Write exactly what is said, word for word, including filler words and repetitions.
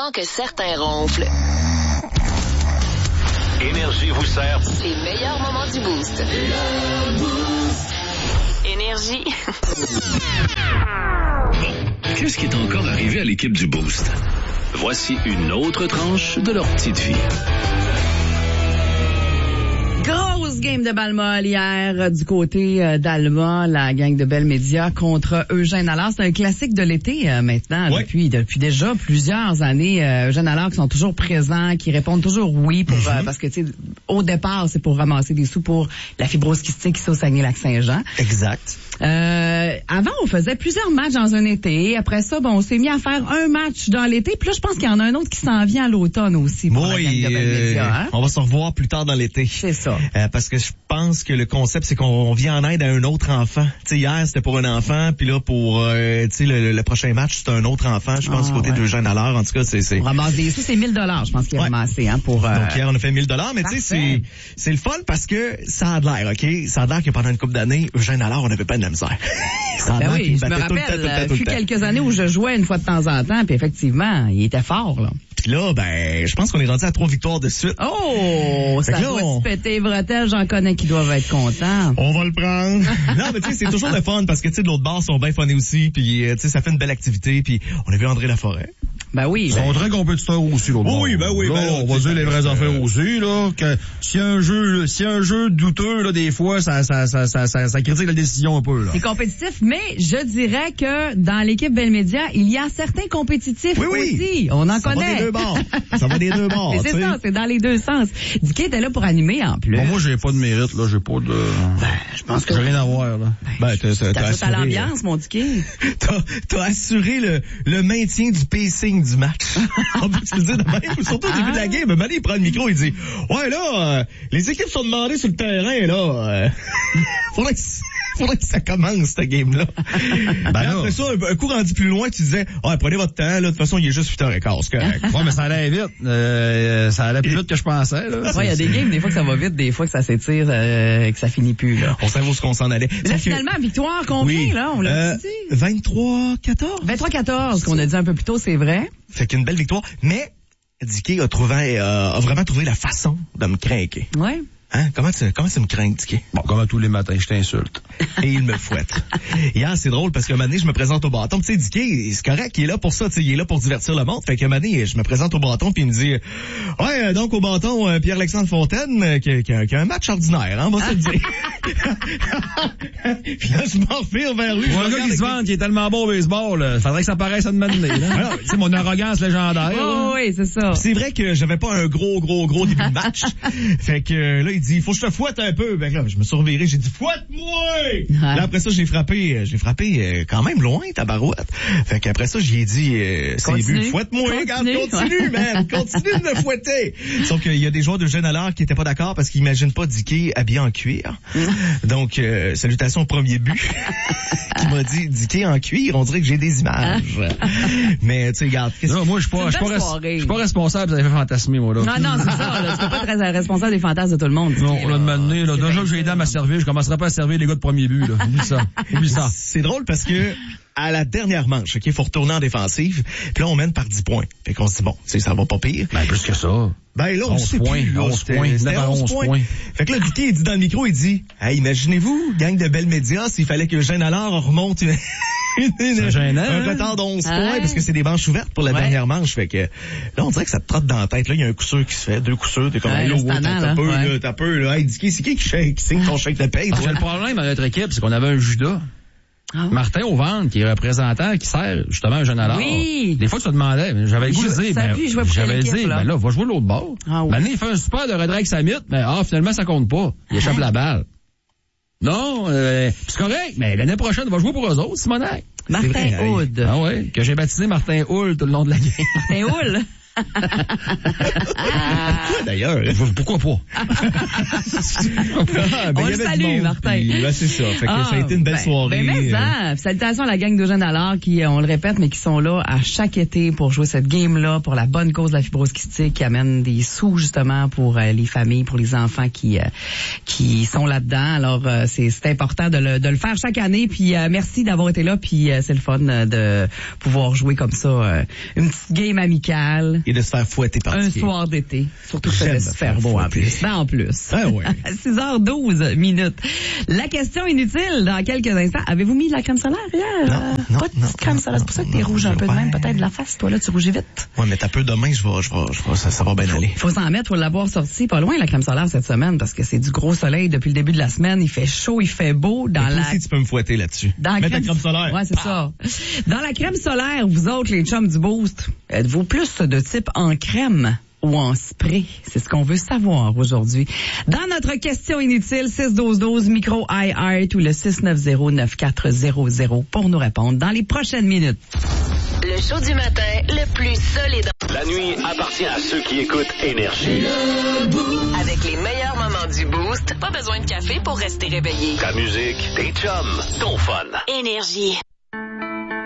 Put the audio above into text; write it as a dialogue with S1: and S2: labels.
S1: avant que certains ronflent.
S2: Énergie vous sert
S1: Les meilleurs moments du Boost. Énergie.
S2: Qu'est-ce qui est encore arrivé à l'équipe du Boost? Voici une autre tranche de leur petite vie.
S3: Grosse game de balle molle hier euh, du côté euh, d'Alma, la gang de Bell Media contre Eugène Allard. C'est un classique de l'été euh, maintenant, ouais. depuis depuis déjà plusieurs années. Euh, Eugène Allard qui sont toujours présents, qui répondent toujours oui pour mm-hmm. euh, parce que tu sais au départ c'est pour ramasser des sous pour la fibrose kystique ici au Saguenay-Lac-Saint-Jean.
S4: Exact.
S3: Euh, avant on faisait plusieurs matchs dans un été. Après ça, bon on s'est mis à faire un match dans l'été. Puis là je pense qu'il y en a un autre qui s'en vient à l'automne aussi pour
S4: oui,
S3: la gang de Bell Media. Hein?
S4: On va se revoir plus tard dans l'été.
S3: C'est ça.
S4: Euh, parce que je pense que le concept, c'est qu'on vient en aide à un autre enfant. Tu sais, hier, c'était pour un enfant, puis là, pour euh, tu sais, le, le prochain match, c'est un autre enfant. Je pense ah, du côté ouais. d'Eugène Allard. En tout cas, c'est... c'est...
S3: On ramasse des sous, c'est mille dollars, je pense qu'il a ouais. ramassé. Hein, pour, euh...
S4: Donc hier, on a fait mille dollars, mais tu sais, c'est, c'est le fun parce que ça a de l'air, OK? Ça a de l'air que pendant une couple d'années, Eugène Allard, on n'avait pas de la misère. Ça a
S3: ben oui,
S4: qu'il
S3: je me rappelle,
S4: tout le temps, tout le temps, tout le
S3: fut
S4: temps.
S3: quelques années où je jouais une fois de temps en temps, puis effectivement, il était fort, là.
S4: Puis là, ben, je pense qu'on est rendu à trois victoires de suite.
S3: Oh! Ça doit on... se péter les bretelles, j'en connais qui doivent être contents.
S4: On va le prendre. Non, mais tu sais, c'est toujours le fun parce que, tu sais, de l'autre bord, sont bien funnés aussi, puis, tu sais, ça fait une belle activité, puis on a vu André Laforêt.
S3: Ben oui.
S5: Ils
S3: ben...
S5: sont très compétiteurs aussi, l'autre bord.
S4: Oui, ben oui,
S5: là,
S4: ben là,
S5: on va dire les vraies affaires aussi, là, que si un jeu, si un jeu douteux, là, des fois, ça, ça, ça, ça, ça, ça critique la décision un peu, là.
S3: C'est compétitif, mais je dirais que dans l'équipe Bell Media, il y a certains compétitifs
S4: oui, oui.
S3: aussi. On en
S4: ça
S3: connaît.
S4: Va des deux bords. Ça va des deux bords.
S3: Mais c'est t'sais. Ça, c'est dans les deux sens. Dicky était là pour animer, en plus.
S5: Bon, moi, j'ai pas de mérite, là, j'ai pas de...
S3: Ben, je pense que...
S5: J'ai rien à voir, là.
S3: Ben, ben t'as, t'as, t'as assuré... à l'ambiance, mon Dicky.
S4: T'as, t'as assuré le, le maintien du pacing du match. On peut se le dire de même, surtout au début de la game. Mané, il prend le micro, il dit, ouais, là, euh, les équipes sont demandées sur le terrain, là. Euh, faudrait que... Faudrait que ça commence, cette game-là. Ben après ça, un, un coup rendu plus loin, tu disais, ouais, prenez votre temps, là, de toute façon, il est juste huit heures quinze, c'est correct.
S5: Ouais, mais ça allait vite. Euh, ça allait plus vite que je pensais, là.
S3: Ouais, il y a des games, des fois que ça va vite, des fois que ça s'étire, euh, que ça finit plus, là.
S4: On savait où qu'on s'en allait.
S3: Là, finalement, que... victoire, combien, oui. là? On l'a euh, dit?
S4: vingt-trois quatorze.
S3: vingt-trois quatorze, qu'on a dit un peu plus tôt, c'est vrai.
S4: Fait qu'une belle victoire. Mais, Dicky a trouvé, euh, a vraiment trouvé la façon de me craquer.
S3: Ouais.
S4: Hein? Comment tu, comment tu me crains, Dicky?
S5: Bon, comme à tous les matins, je t'insulte.
S4: Et il me fouette. Hier, c'est drôle parce qu'à un moment donné, je me présente au bâton. Tu sais, Dicky, c'est correct, il est là pour ça, tu sais, il est là pour divertir le monde. Fait qu'à un moment donné, je me présente au bâton puis il me dit, ouais, donc au bâton, euh, Pierre-Alexandre Fontaine, euh, qui, qui, qui a un match ordinaire, hein, on va se le dire. Puis là, je m'en refire vers lui.
S5: Pour un gars qui se vante, qui est tellement bon au baseball, là, faudrait que ça paraisse à demander, là. C'est mon arrogance légendaire.
S3: Oh, oui, c'est ça.
S4: Pis c'est vrai que j'avais pas un gros, gros, gros début de match. Fait que là, il dit, faut que je te fouette un peu. Ben là, je me suis reviré, j'ai dit, fouette-moi! Ouais. Là, après ça, j'ai frappé, j'ai frappé euh, quand même loin, tabarouette. Fait qu'après ça, j'y ai dit, euh, c'est bu, fouette-moi, regarde, continue, man, continue de me fouetter. Sauf qu'il y a des joueurs de Eugène Allard qui étaient pas d'accord parce qu'ils imaginent pas Dicky habillé en cuir. Donc, euh, salutations au premier but. Qui m'a dit, Dicky en cuir, on dirait que j'ai des images. Mais, tu sais, regarde.
S5: Non, moi, je suis pas, je suis pas, pas responsable, vous avez fait fantasmer, moi, là.
S3: Non, non, c'est ça, là. Tu peux pas être très responsable des fantasmes de tout le monde.
S5: Non, on l'a demandé, là. Déjà que j'ai les dames à servir, je commencerai pas à servir les gars de premier but, là. Oublie ça. Oublie ça.
S4: C'est drôle parce que, à la dernière manche, OK, faut retourner en défensive, puis là, on mène par dix points. Fait qu'on se dit, bon, tu sais, ça va pas pire.
S5: Ben, plus que ça.
S4: Ben, là, on sait
S5: points,
S4: plus, là,
S5: onze points,
S4: c'était onze points. points. Fait que là, Dicky, il dit dans le micro, il dit, hey, imaginez-vous, gang de Bell Media, s'il fallait que Eugène Allard remonte une, une,
S5: gênant,
S4: un
S5: hein?
S4: retard d'onze
S3: ouais.
S4: points, parce que c'est des manches ouvertes pour la
S3: ouais.
S4: dernière manche. Fait que, là, on dirait que ça te trotte dans la tête. Là, il y a un coup sûr qui se fait, deux coups sûrs, t'es comme,
S3: ouais,
S4: hey, là,
S3: wow,
S4: t'as,
S3: t'as
S4: t'as peu,
S3: ouais.
S4: là, t'as peu, là. Hey, Dicky, c'est qui qui shake, qui signe ton chèque de paye,
S5: toi? Le problème dans notre équipe, c'est qu'on avait un Judas. Ah. Martin Auvendre, qui est représentant, qui sert justement Eugène Allard.
S3: Oui.
S5: Des fois, tu te demandais, mais j'avais le goût de dire, ben, j'avais dit, ben là, va jouer l'autre bord.
S3: Ah, oui.
S5: Ben, il fait un super de Redrec Samit, mais ah, finalement, ça compte pas. Il échappe ah. la balle. Non, euh, c'est correct, mais l'année prochaine, va jouer pour eux autres, Simonac.
S3: Martin Houd.
S5: Ah ouais, que j'ai baptisé Martin Houl tout le long de la game.
S3: Martin Houl.
S4: Pourquoi d'ailleurs?
S5: Pourquoi pas?
S4: Ah, ben,
S3: On le salue, Martin.
S4: Puis, ben, c'est ça. Fait que
S3: Ah,
S4: ça a été une belle
S3: ben,
S4: soirée.
S3: Ben, mais ça, salutations à la gang d'Eugène Allard qui, on le répète, mais qui sont là à chaque été pour jouer cette game-là pour la bonne cause de la fibrose kystique, qui amène des sous, justement, pour euh, les familles, pour les enfants qui, euh, qui sont là-dedans. Alors, euh, c'est, c'est important de le, de le faire chaque année. Puis, euh, merci d'avoir été là. Puis, euh, c'est le fun euh, de pouvoir jouer comme ça euh, une petite game amicale.
S4: Et de se faire fouetter par
S3: Un
S4: pied.
S3: soir d'été. Surtout que ça
S4: J'aime
S3: va
S4: me
S3: se
S4: faire
S3: faire beau en
S4: fouetter.
S3: plus. Ben, en plus.
S4: Ah ouais.
S3: À six heures douze minutes. La question inutile, dans quelques instants. Avez-vous mis de la crème solaire hier?
S4: Non,
S3: Euh,
S4: non,
S3: Pas de
S4: non,
S3: petite crème
S4: non,
S3: solaire. C'est pour ça que t'es
S4: non,
S3: rouge un
S4: non,
S3: peu de même.
S4: ouais.
S3: Peut-être de la face. Toi, là, tu rougis vite.
S4: Ouais, mais t'as peu demain, je vais, je vais, je vais, ça, ça va bien aller.
S3: Faut s'en mettre. Faut l'avoir sorti pas loin, la crème solaire, cette semaine, parce que c'est du gros soleil depuis le début de la semaine. Il fait chaud, il fait beau. Dans
S4: Et toi
S3: la...
S4: aussi, tu peux me fouetter là-dessus.
S3: Dans la
S4: Mets ta crème solaire.
S3: Ouais, c'est ça. Dans la crème solaire, vous autres, les chums du Boost, êtes-vous plus de type en crème ou en spray? C'est ce qu'on veut savoir aujourd'hui. Dans notre question inutile, six douze douze, micro iHeart ou le six neuf zéro neuf quatre zéro zéro pour nous répondre dans les prochaines minutes.
S1: Le show du matin le plus solide.
S2: La nuit appartient à ceux qui écoutent Énergie.
S1: Avec les meilleurs moments du Boost, pas besoin de café pour rester réveillé.
S2: Ta musique, tes chums, ton fun.
S1: Énergie.